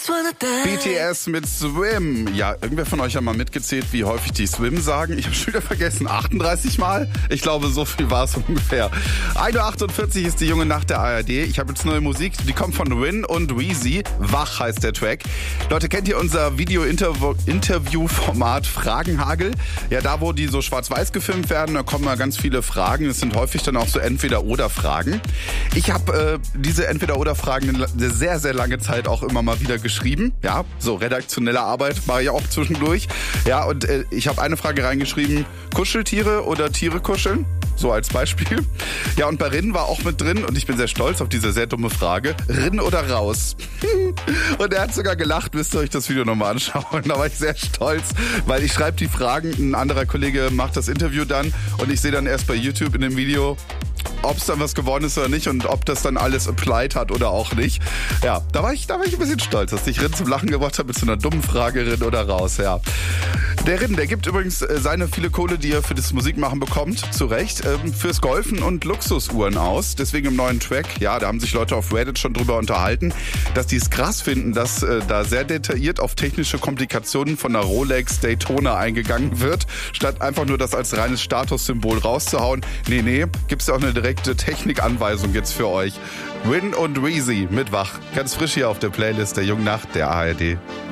BTS mit Swim. Ja, irgendwer von euch hat mal mitgezählt, wie häufig die Swim sagen? Ich habe schon wieder vergessen, 38 Mal? Ich glaube, so viel war es ungefähr. 1.48 Uhr ist die junge Nacht der ARD. Ich habe jetzt neue Musik, die kommt von Rin und Wheezy. Wach heißt der Track. Leute, kennt ihr unser Video-Interview-Format Fragenhagel? Ja, da wo die so schwarz-weiß gefilmt werden, da kommen mal ganz viele Fragen. Es sind häufig dann auch so Entweder-Oder-Fragen. Ich habe diese Entweder-Oder-Fragen eine sehr, sehr lange Zeit auch immer mal wieder geschrieben. Ja, so redaktionelle Arbeit mache ich auch zwischendurch. Ja, und ich habe eine Frage reingeschrieben, Kuscheltiere oder Tiere kuscheln? So als Beispiel. Ja, und bei Rin war auch mit drin, und ich bin sehr stolz auf diese sehr dumme Frage, Rin oder raus? Und er hat sogar gelacht, müsst ihr euch das Video nochmal anschauen. Da war ich sehr stolz, weil ich schreibe die Fragen, ein anderer Kollege macht das Interview dann und ich sehe dann erst bei YouTube in dem Video, ob es dann was geworden ist oder nicht und ob das dann alles applied hat oder auch nicht. Ja, da war ich ein bisschen stolz, dass ich Rin zum Lachen gebracht habe mit so einer dummen Frage, Rin oder raus, ja. Der Rin, der gibt übrigens seine viele Kohle, die er für das Musikmachen bekommt, zu Recht, fürs Golfen und Luxusuhren aus. Deswegen im neuen Track, ja, da haben sich Leute auf Reddit schon drüber unterhalten, dass die es krass finden, dass da sehr detailliert auf technische Komplikationen von der Rolex Daytona eingegangen wird, statt einfach nur das als reines Statussymbol rauszuhauen. Nee, gibt's ja auch eine direkte Technikanweisung jetzt für euch. Rin und Wheezy mit Wach. Ganz frisch hier auf der Playlist der Jungen Nacht der ARD.